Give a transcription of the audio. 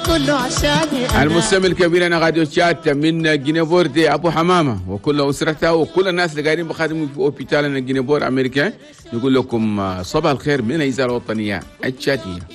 كله عشاني أنا. المستمع الكبير أنا راديو تشات من جينيبور دي أبو حمامة وكل أسرتها وكل الناس اللي قاعدين بخدموا في أوبيتال جينيبور أمريكا، نقول لكم صباح الخير من الإذاعة الوطنية التشاتية.